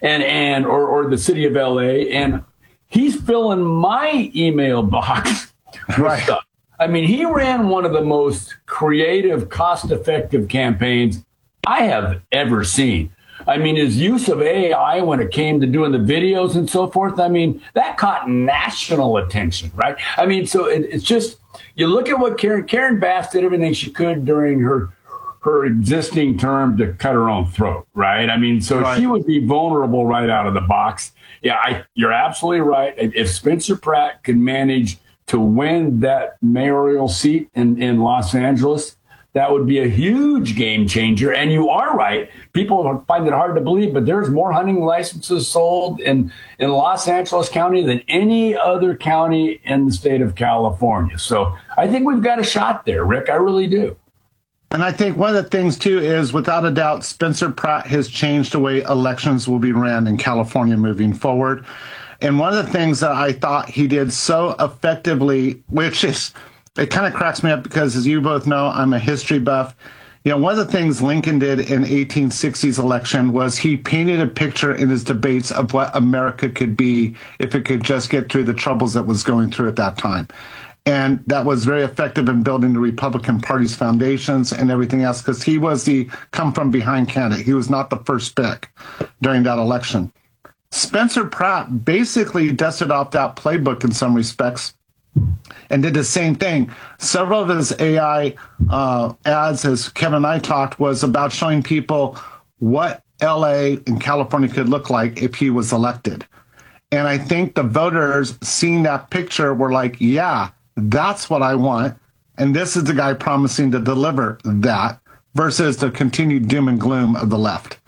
or the city of LA, and he's filling my email box with stuff. I mean, he ran one of the most creative, cost-effective campaigns I have ever seen. I mean, his use of AI when it came to doing the videos and so forth, I mean, that caught national attention, right? I mean, so it's just, you look at what Karen Bass did everything she could during her existing term to cut her own throat, right? I mean, so she would be vulnerable right out of the box. Yeah, you're absolutely right. If Spencer Pratt could manage to win that mayoral seat in Los Angeles, that would be a huge game changer. And you are right. People find it hard to believe, but there's more hunting licenses sold in Los Angeles County than any other county in the state of California. So I think we've got a shot there, Rick. I really do. And I think one of the things, too, is without a doubt, Spencer Pratt has changed the way elections will be ran in California moving forward. And one of the things that I thought he did so effectively, which is, it kind of cracks me up because, as you both know, I'm a history buff. One of the things Lincoln did in 1860's election was he painted a picture in his debates of what America could be if it could just get through the troubles that was going through at that time. And that was very effective in building the Republican Party's foundations and everything else, because he was the come-from-behind candidate. He was not the first pick during that election. Spencer Pratt basically dusted off that playbook in some respects and did the same thing. Several of his AI ads, as Kevin and I talked, was about showing people what LA and California could look like if he was elected. And I think the voters seeing that picture were like, yeah, that's what I want. And this is the guy promising to deliver that versus the continued doom and gloom of the left.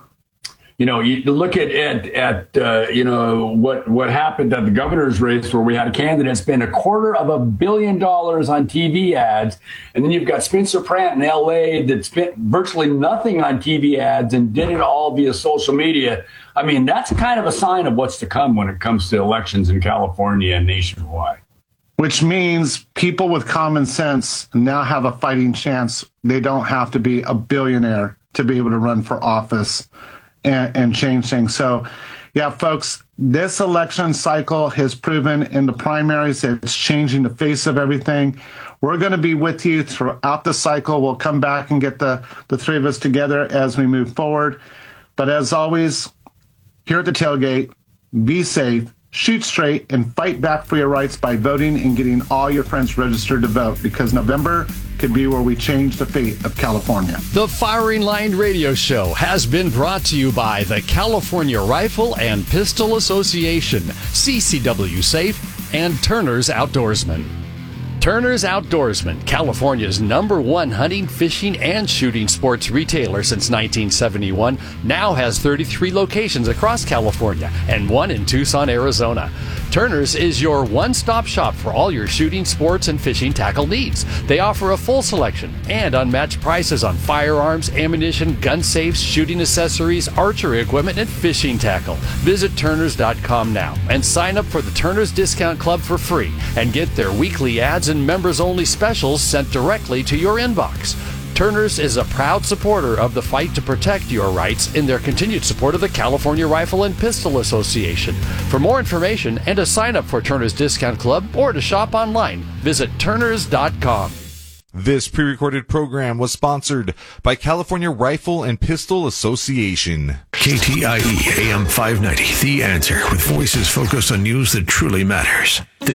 You look at what happened at the governor's race, where we had a candidate spend $250 million on TV ads, and then you've got Spencer Pratt in L.A. that spent virtually nothing on TV ads and did it all via social media. I mean, that's kind of a sign of what's to come when it comes to elections in California and nationwide. Which means people with common sense now have a fighting chance. They don't have to be a billionaire to be able to run for office and change things. So, yeah, folks, this election cycle has proven in the primaries that it's changing the face of everything. We're going to be with you throughout the cycle. We'll come back and get the three of us together as we move forward. But as always, here at the tailgate, be safe, shoot straight, and fight back for your rights by voting and getting all your friends registered to vote, because November could be where we change the fate of California. The Firing Line Radio Show has been brought to you by the California Rifle and Pistol Association, CCW Safe, and Turner's Outdoorsman. Turner's Outdoorsman, California's #1 hunting, fishing, and shooting sports retailer since 1971, now has 33 locations across California and one in Tucson, Arizona. Turner's is your one-stop shop for all your shooting, sports, and fishing tackle needs. They offer a full selection and unmatched prices on firearms, ammunition, gun safes, shooting accessories, archery equipment, and fishing tackle. Visit Turners.com now and sign up for the Turner's Discount Club for free and get their weekly ads and members-only specials sent directly to your inbox. Turner's is a proud supporter of the fight to protect your rights in their continued support of the California Rifle and Pistol Association. For more information and to sign up for Turner's Discount Club or to shop online, visit Turners.com. This pre-recorded program was sponsored by California Rifle and Pistol Association. KTIE AM 590, The Answer, with voices focused on news that truly matters.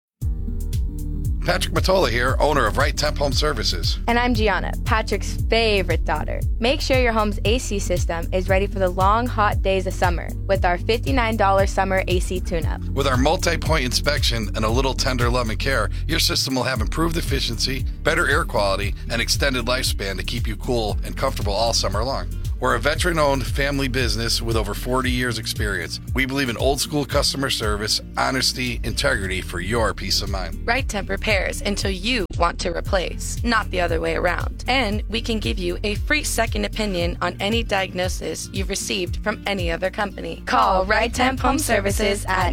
Patrick Mottola here, owner of Right Temp Home Services. And I'm Gianna, Patrick's favorite daughter. Make sure your home's AC system is ready for the long, hot days of summer with our $59 summer AC tune-up. With our multi-point inspection and a little tender love and care, your system will have improved efficiency, better air quality, and extended lifespan to keep you cool and comfortable all summer long. We're a veteran-owned family business with over 40 years experience. We believe in old-school customer service, honesty, integrity for your peace of mind. Right Temp repairs until you want to replace, not the other way around. And we can give you a free second opinion on any diagnosis you've received from any other company. Call Right Temp Home Services at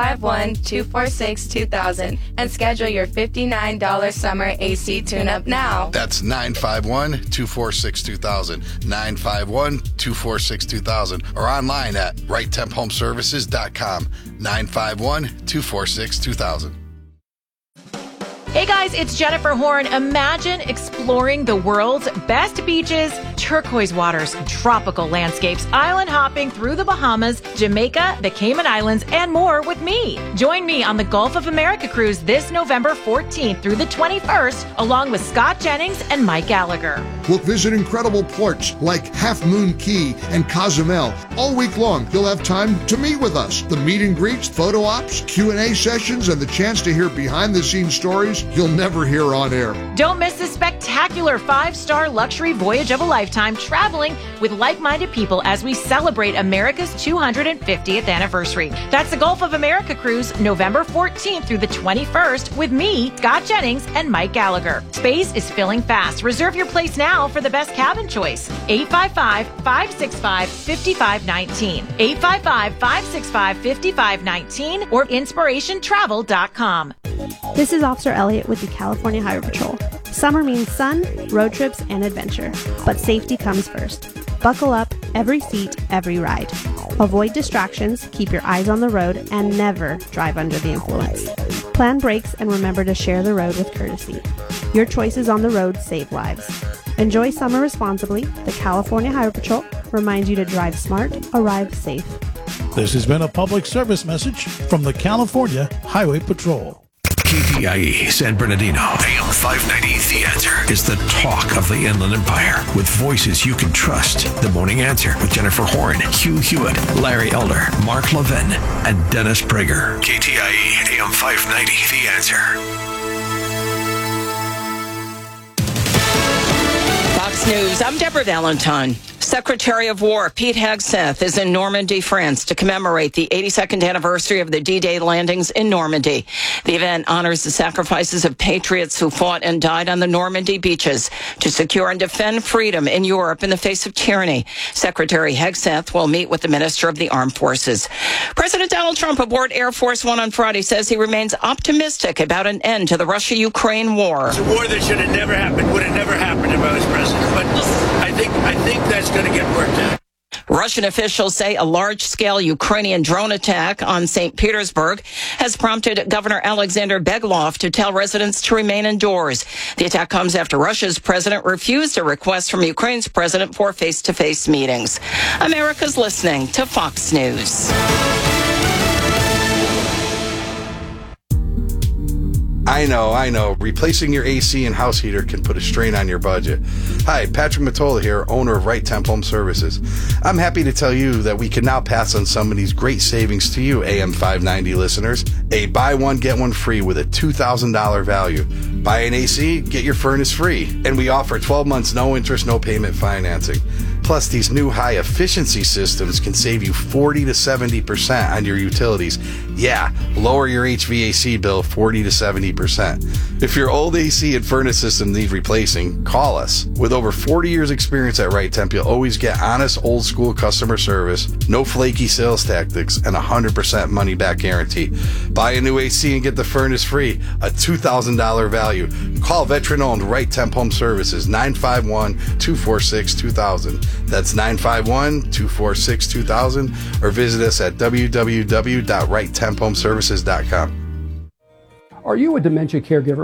951-246-2000 and schedule your $59 summer AC tune-up now. That's 951-246-2000, 951-246-2000, or online at righttemphomeservices.com, 951-246-2000. Hey guys, it's Jennifer Horn. Imagine exploring the world's best beaches, turquoise waters, tropical landscapes, island hopping through the Bahamas, Jamaica, the Cayman Islands, and more with me. Join me on the Gulf of America cruise this November 14th through the 21st, along with Scott Jennings and Mike Gallagher. We'll visit incredible ports like Half Moon Key and Cozumel. All week long, you'll have time to meet with us. The meet and greets, photo ops, Q&A sessions, and the chance to hear behind-the-scenes stories you'll never hear on air. Don't miss this spectacular 5-star luxury voyage of a lifetime traveling with like-minded people as we celebrate America's 250th anniversary. That's the Gulf of America cruise, November 14th through the 21st with me, Scott Jennings, and Mike Gallagher. Space is filling fast. Reserve your place now for the best cabin choice. 855-565-5519. 855-565-5519 or inspirationtravel.com. This is Officer Elliott with the California Highway Patrol. Summer means sun, road trips, and adventure. But safety comes first. Buckle up, every seat, every ride. Avoid distractions, keep your eyes on the road, and never drive under the influence. Plan brakes and remember to share the road with courtesy. Your choices on the road save lives. Enjoy summer responsibly. The California Highway Patrol reminds you to drive smart, arrive safe. This has been a public service message from the California Highway Patrol. KTIE San Bernardino, AM 590, The Answer, is the talk of the Inland Empire, with voices you can trust. The Morning Answer with Jennifer Horn, Hugh Hewitt, Larry Elder, Mark Levin, and Dennis Prager. KTIE AM 590, The Answer. Fox News, I'm Deborah Valentine. Secretary of War Pete Hegseth is in Normandy, France, to commemorate the 82nd anniversary of the D-Day landings in Normandy. The event honors the sacrifices of patriots who fought and died on the Normandy beaches to secure and defend freedom in Europe in the face of tyranny. Secretary Hegseth will meet with the Minister of the Armed Forces. President Donald Trump aboard Air Force One on Friday says he remains optimistic about an end to the Russia-Ukraine war. It's a war that should have never happened, would have never happened if I was president. But I think that's going to get worked out. Russian officials say a large-scale Ukrainian drone attack on St. Petersburg has prompted Governor Alexander Beglov to tell residents to remain indoors. The attack comes after Russia's president refused a request from Ukraine's president for face-to-face meetings. America's listening to Fox News. I know. Replacing your AC and house heater can put a strain on your budget. Hi, Patrick Mottola here, owner of Right Temp Home Services. I'm happy to tell you that we can now pass on some of these great savings to you, AM 590 listeners. A buy one, get one free with a $2,000 value. Buy an AC, get your furnace free. And we offer 12 months, no interest, no payment financing. Plus, these new high-efficiency systems can save you 40 to 70% on your utilities. Yeah, lower your HVAC bill 40 to 70%. If your old AC and furnace system need replacing, call us. With over 40 years experience at Right Temp, you'll always get honest, old-school customer service, no flaky sales tactics, and 100% money-back guarantee. Buy a new AC and get the furnace free, a $2,000 value. Call veteran-owned Right Temp Home Services, 951-246-2000. That's 951-246-2000, or visit us at www.righttemphomeservices.com. Are you a dementia caregiver?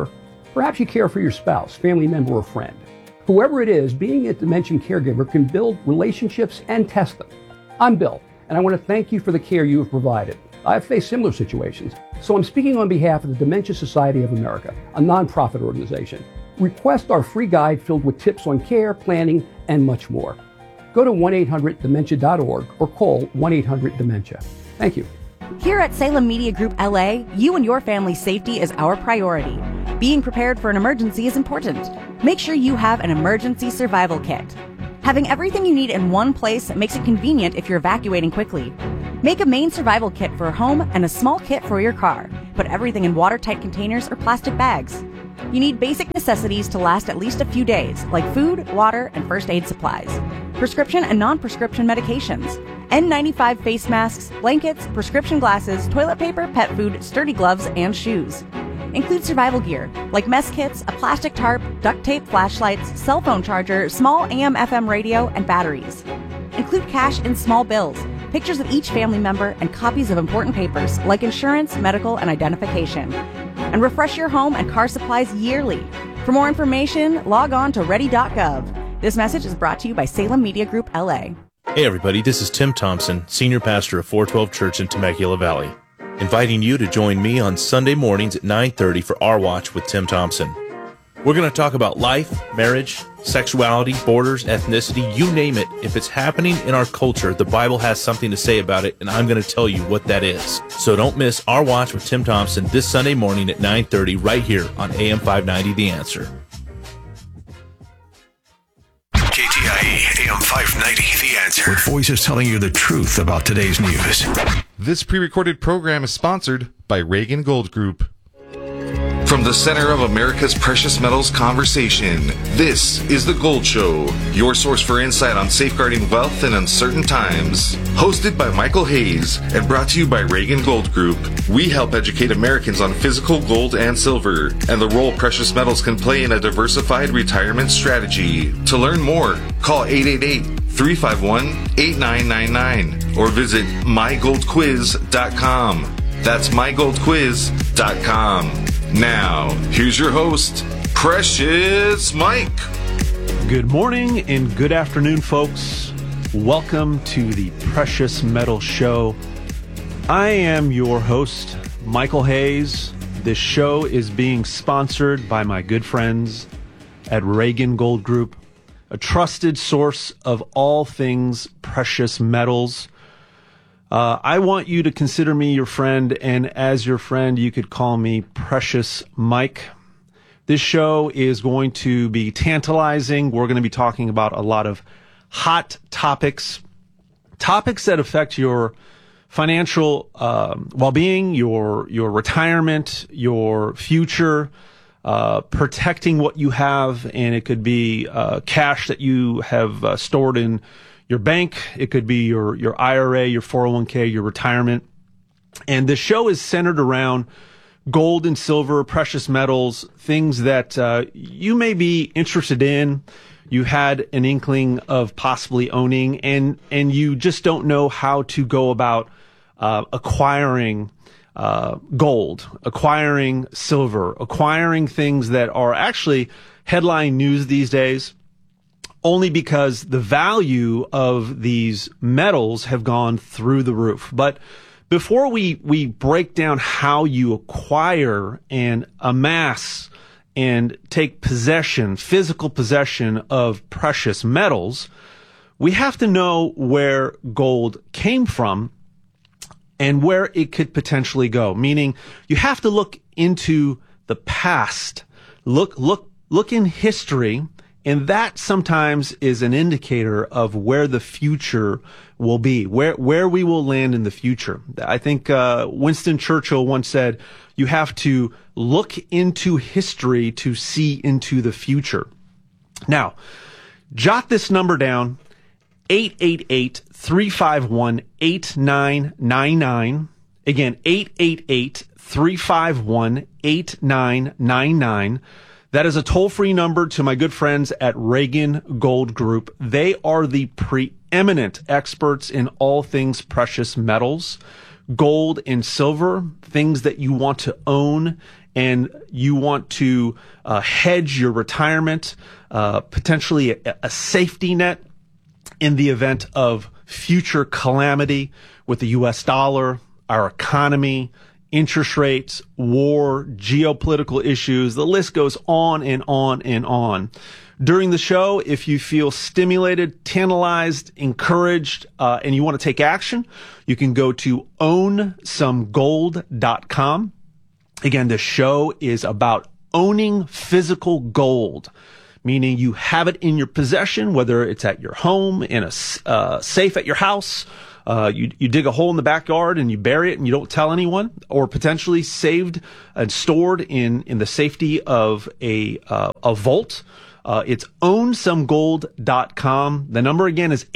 Perhaps you care for your spouse, family member, or friend. Whoever it is, being a dementia caregiver can build relationships and test them. I'm Bill, and I want to thank you for the care you have provided. I've faced similar situations, so I'm speaking on behalf of the Dementia Society of America, a nonprofit organization. Request our free guide filled with tips on care, planning, and much more. Go to 1-800-DEMENTIA.org or call 1-800-DEMENTIA. Thank you. Here at Salem Media Group LA, you and your family's safety is our priority. Being prepared for an emergency is important. Make sure you have an emergency survival kit. Having everything you need in one place makes it convenient if you're evacuating quickly. Make a main survival kit for a home and a small kit for your car. Put everything in watertight containers or plastic bags. You need basic necessities to last at least a few days, like food, water, and first aid supplies. Prescription and non-prescription medications. N95 face masks, blankets, prescription glasses, toilet paper, pet food, sturdy gloves, and shoes. Include survival gear, like mess kits, a plastic tarp, duct tape, flashlights, cell phone charger, small AM/FM radio, and batteries. Include cash and small bills, pictures of each family member, and copies of important papers, like insurance, medical, and identification. And refresh your home and car supplies yearly. For more information, log on to ready.gov. This message is brought to you by Salem Media Group LA. Hey everybody, this is Tim Thompson, Senior Pastor of 412 Church in Temecula Valley, inviting you to join me on Sunday mornings at 9:30 for Our Watch with Tim Thompson. We're going to talk about life, marriage, sexuality, borders, ethnicity, you name it. If it's happening in our culture, the Bible has something to say about it, and I'm going to tell you what that is. So don't miss Our Watch with Tim Thompson this Sunday morning at 9:30 right here on AM 590 The Answer. KTIE AM 590 The Answer. With voices telling you the truth about today's news. This pre-recorded program is sponsored by Reagan Gold Group. From the center of America's precious metals conversation, this is The Gold Show, your source for insight on safeguarding wealth in uncertain times. Hosted by Michael Hayes and brought to you by Reagan Gold Group, we help educate Americans on physical gold and silver and the role precious metals can play in a diversified retirement strategy. To learn more, call 888-351-8999 or visit mygoldquiz.com. That's mygoldquiz.com. Now, here's your host, Precious Mike. Good morning and good afternoon, folks. Welcome to the Precious Metal Show. I am your host, Michael Hayes. This show is being sponsored by my good friends at Reagan Gold Group, a trusted source of all things precious metals. I want you to consider me your friend, and as your friend, you could call me Precious Mike. This show is going to be tantalizing. We're going to be talking about a lot of hot topics that affect your financial well-being, your retirement, your future, protecting what you have, and it could be cash that you have stored in your bank, it could be your IRA, your 401k, your retirement. And the show is centered around gold and silver, precious metals, things that you may be interested in, you had an inkling of possibly owning, and you just don't know how to go about acquiring gold, acquiring silver, acquiring things that are actually headline news these days, only because the value of these metals have gone through the roof. But before we break down how you acquire and amass and take possession, physical possession of precious metals, we have to know where gold came from and where it could potentially go. Meaning, you have to look into the past, look in history. And that sometimes is an indicator of where the future will be, where we will land in the future. I think Winston Churchill once said, you have to look into history to see into the future. Now, jot this number down, 888-351-8999. Again, 888-351-8999. That is a toll-free number to my good friends at Reagan Gold Group. They are the preeminent experts in all things precious metals, gold and silver, things that you want to own and you want to hedge your retirement, potentially a safety net in the event of future calamity with the U.S. dollar, our economy, interest rates, war, geopolitical issues. The list goes on and on and on. During the show, if you feel stimulated, tantalized, encouraged, and you want to take action, you can go to ownsomegold.com. Again, the show is about owning physical gold, meaning you have it in your possession, whether it's at your home, in a safe at your house, you dig a hole in the backyard and you bury it and you don't tell anyone, or potentially saved and stored in the safety of a vault. It's ownsomegold.com. The number again is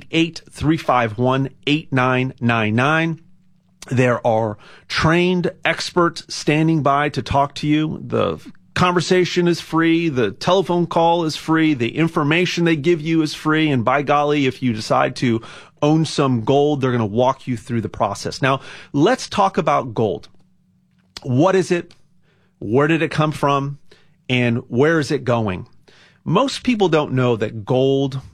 888-351-8999. There are trained experts standing by to talk to you. The conversation is free. The telephone call is free. The information they give you is free. And by golly, if you decide to own some gold, they're going to walk you through the process. Now, let's talk about gold. What is it? Where did it come from? And where is it going? Most people don't know that gold